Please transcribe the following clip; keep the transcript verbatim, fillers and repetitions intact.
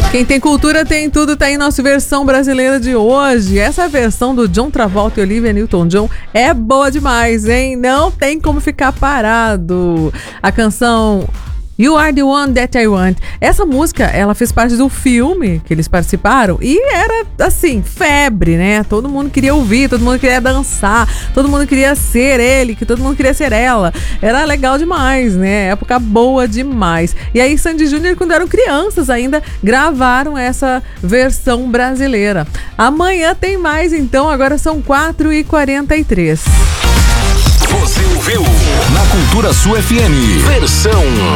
Quem tem cultura tem tudo, tá aí nossa versão brasileira de hoje. Essa versão do John Travolta e Olivia Newton-John é boa demais, hein? Não tem como ficar parado. A canção You Are The One That I Want. Essa música, ela fez parte do filme que eles participaram e era, assim, febre, né? Todo mundo queria ouvir, todo mundo queria dançar, todo mundo queria ser ele, que todo mundo queria ser ela. Era legal demais, né? Época boa demais. E aí, Sandy Júnior, quando eram crianças ainda, gravaram essa versão brasileira. Amanhã tem mais, então. Agora são quatro e quarenta e três. Você ouviu na Cultura Sul F M, versão